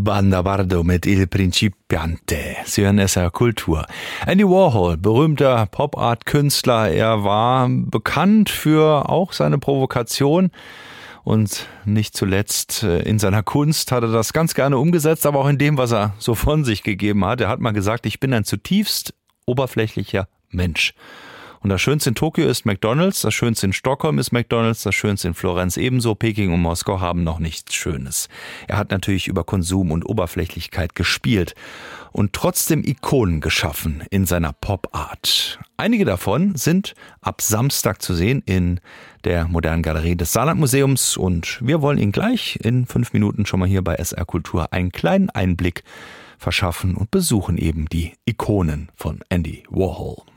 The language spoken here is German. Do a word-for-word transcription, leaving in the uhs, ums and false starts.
Banda Bardo mit Il Principiante. Sie hören S R Kultur. Andy Warhol, berühmter Pop-Art-Künstler. Er war bekannt für auch seine Provokation. Und nicht zuletzt in seiner Kunst hat er das ganz gerne umgesetzt, aber auch in dem, was er so von sich gegeben hat. Er hat mal gesagt, ich bin ein zutiefst oberflächlicher Mensch. Und das Schönste in Tokio ist McDonald's, das Schönste in Stockholm ist McDonald's, das Schönste in Florenz ebenso. Peking und Moskau haben noch nichts Schönes. Er hat natürlich über Konsum und Oberflächlichkeit gespielt und trotzdem Ikonen geschaffen in seiner Pop-Art. Einige davon sind ab Samstag zu sehen in der Modernen Galerie des Saarlandmuseums und wir wollen Ihnen gleich in fünf Minuten schon mal hier bei S R Kultur einen kleinen Einblick verschaffen und besuchen eben die Ikonen von Andy Warhol.